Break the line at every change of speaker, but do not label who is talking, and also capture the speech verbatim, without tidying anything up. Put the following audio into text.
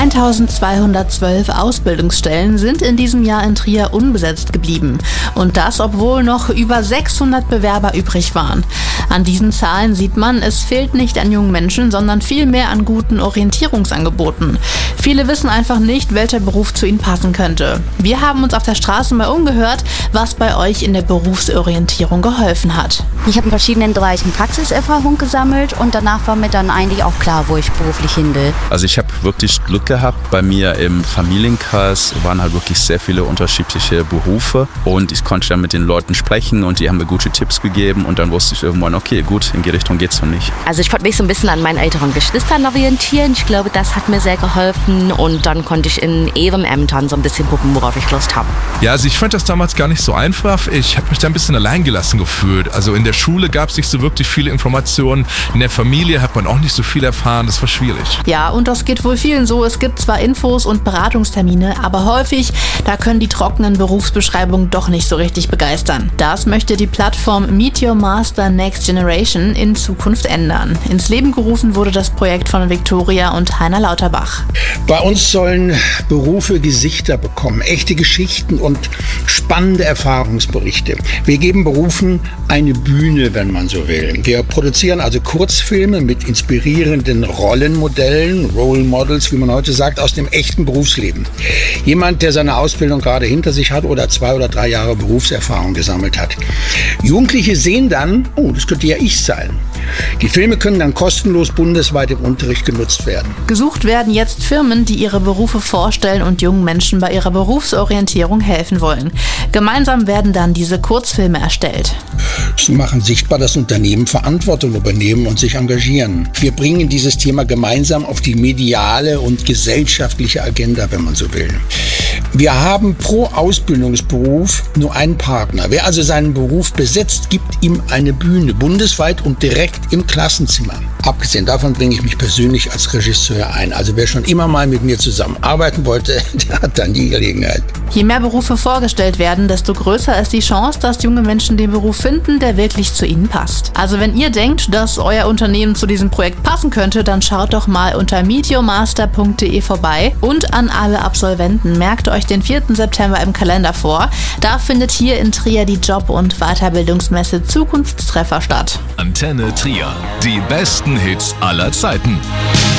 eintausendzweihundertzwölf Ausbildungsstellen sind in diesem Jahr in Trier unbesetzt geblieben. Und das, obwohl noch über sechshundert Bewerber übrig waren. An diesen Zahlen sieht man, es fehlt nicht an jungen Menschen, sondern vielmehr an guten Orientierungsangeboten. Viele wissen einfach nicht, welcher Beruf zu ihnen passen könnte. Wir haben uns auf der Straße mal umgehört, was bei euch in der Berufsorientierung geholfen hat.
Ich habe in verschiedenen Bereichen Praxiserfahrung gesammelt und danach war mir dann eigentlich auch klar, wo ich beruflich hin will.
Also ich habe wirklich Glück gehabt. Bei mir im Familienkreis waren halt wirklich sehr viele unterschiedliche Berufe und ich konnte dann mit den Leuten sprechen und die haben mir gute Tipps gegeben und dann wusste ich irgendwann, okay, gut, in die Richtung geht's noch nicht.
Also ich wollte mich so ein bisschen an meinen älteren Geschwistern orientieren. Ich glaube, das hat mir sehr geholfen und dann konnte ich in Ehrenämtern so ein bisschen gucken, worauf ich Lust habe.
Ja, also ich fand das damals gar nicht so einfach. Ich habe mich da ein bisschen alleingelassen gefühlt. Also in der Schule gab es nicht so wirklich viele Informationen. In der Familie hat man auch nicht so viel erfahren. Das war schwierig.
Ja, und das geht wohl vielen so. Es gibt zwar Infos und Beratungstermine, aber häufig, da können die trockenen Berufsbeschreibungen doch nicht so richtig begeistern. Das möchte die Plattform Meet Your Master Next Generation in Zukunft ändern. Ins Leben gerufen wurde das Projekt von Viktoria und Heiner Lauterbach.
Bei uns sollen Berufe Gesichter bekommen, echte Geschichten und spannende Erfahrungsberichte. Wir geben Berufen eine Bühne, wenn man so will. Wir produzieren also Kurzfilme mit inspirierenden Rollenmodellen, Role Models, wie man heute sagt, aus dem echten Berufsleben. Jemand, der seine Ausbildung gerade hinter sich hat oder zwei oder drei Jahre Berufserfahrung gesammelt hat. Jugendliche sehen dann, oh, das könnte ja ich sein. Die Filme können dann kostenlos bundesweit im Unterricht genutzt werden.
Gesucht werden jetzt Firmen, die ihre Berufe vorstellen und jungen Menschen bei ihrer Berufsorientierung helfen wollen. Gemeinsam werden dann diese Kurzfilme erstellt.
Sie machen sichtbar, dass Unternehmen Verantwortung übernehmen und sich engagieren. Wir bringen dieses Thema gemeinsam auf die mediale und gesellschaftliche Agenda, wenn man so will. Wir haben pro Ausbildungsberuf nur einen Partner. Wer also seinen Beruf besetzt, gibt ihm eine Bühne, bundesweit und direkt im Klassenzimmer. Abgesehen davon bringe ich mich persönlich als Regisseur ein. Also wer schon immer mal mit mir zusammenarbeiten wollte, der hat dann die Gelegenheit.
Je mehr Berufe vorgestellt werden, desto größer ist die Chance, dass junge Menschen den Beruf finden, der wirklich zu ihnen passt. Also wenn ihr denkt, dass euer Unternehmen zu diesem Projekt passen könnte, dann schaut doch mal unter meet your master punkt de vorbei. Und an alle Absolventen, merkt euch den vierten September im Kalender vor. Da findet hier in Trier die Job- und Weiterbildungsmesse Zukunftstreffer statt.
Antenne Trier. Die besten Hits aller Zeiten.